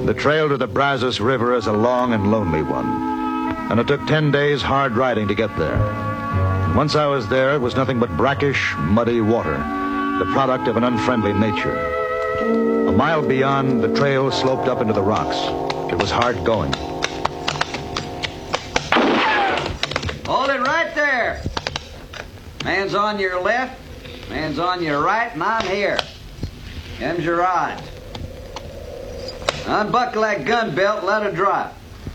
The trail to the Brazos River is a long and lonely one, and it took 10 days hard riding to get there. Once I was there, it was nothing but brackish, muddy water, the product of an unfriendly nature. A mile beyond, the trail sloped up into the rocks. It was hard going. Hold it right there. Man's on your left, man's on your right, and I'm here. Them's your odds. Unbuckle that gun belt and let her drop.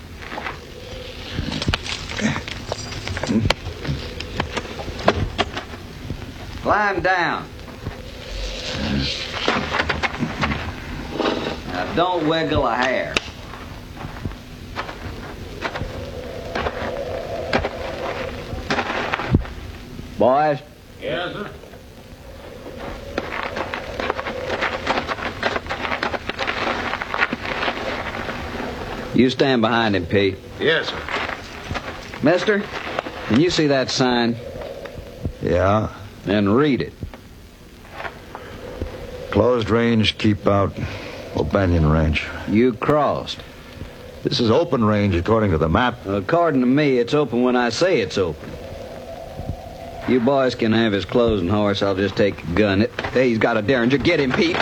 Climb down. Now don't wiggle a hair. Boys? Yes, sir. You stand behind him, Pete. Yes, sir. Mister, can you see that sign? Yeah. Then read it. Closed range, keep out, O'Banion Ranch. You crossed. This is open range according to the map. According to me, it's open when I say it's open. You boys can have his clothes and horse. I'll just take a gun. Hey, he's got a derringer. Get him, Pete.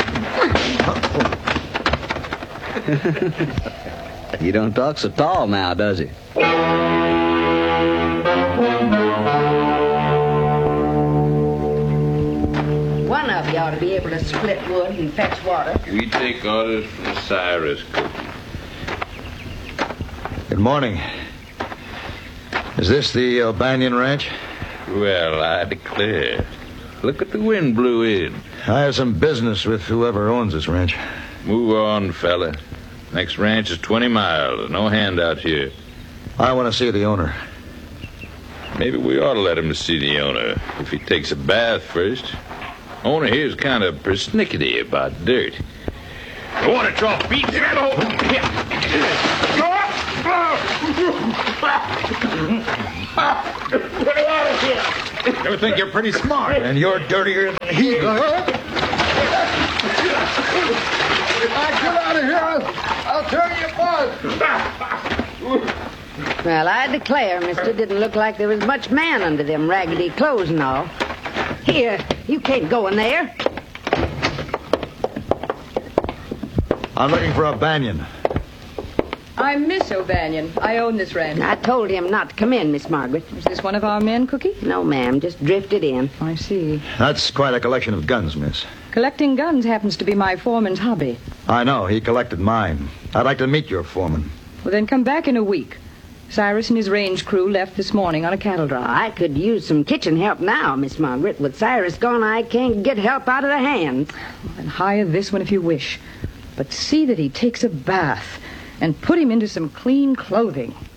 He don't talk so tall now, does he? One of you ought to be able to split wood and fetch water. We take orders from Cyrus, Cookie. Good morning. Is this the O'Banion Ranch? Well, I declare. Look at the wind blew in. I have some business with whoever owns this ranch. Move on, fella. Next ranch is 20 miles. No handout here. I want to see the owner. Maybe we ought to let him see the owner if he takes a bath first. Owner here's kind of persnickety about dirt. The water trough beats that hole. Get out of here. You think you're pretty smart, and you're dirtier than he is. Get out of here. I'll turn you apart. Well, I declare, mister, didn't look like there was much man under them raggedy clothes and all. Here, you can't go in there. I'm looking for O'Banion. I'm Miss O'Banion. I own this ranch. I told him not to come in, Miss Margaret. Is this one of our men, Cookie? No, ma'am, just drifted in. I see. That's quite a collection of guns, miss. Collecting guns happens to be my foreman's hobby. I know. He collected mine. I'd like to meet your foreman. Well, then come back in a week. Cyrus and his range crew left this morning on a cattle drive. I could use some kitchen help now, Miss Margaret. With Cyrus gone, I can't get help out of the hands. And hire this one if you wish. But see that he takes a bath and put him into some clean clothing.